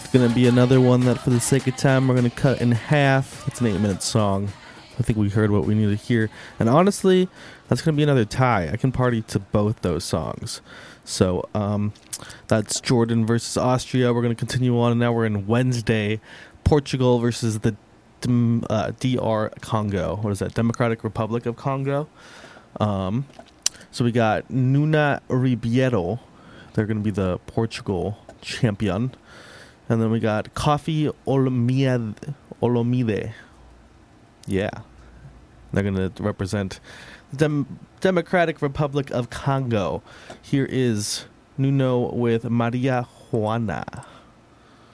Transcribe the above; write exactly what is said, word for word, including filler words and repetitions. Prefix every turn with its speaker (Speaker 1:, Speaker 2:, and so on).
Speaker 1: going to be another one that, for the sake of time, we're going to cut in half. It's an eight-minute song. I think we heard what we need to hear. And honestly, that's going to be another tie. I can party to both those songs. So um, that's Jordan versus Austria. We're going to continue on, and now we're in Wednesday. Portugal versus the uh, D R Congo. What is that? Democratic Republic of Congo. Um, so we got Nuna Ribeiro. They're going to be the Portugal champion. And then we got Kofi Olomide. Olomide. Yeah. They're going to represent the Dem- Democratic Republic of Congo. Here is Nuno with Maria Juana.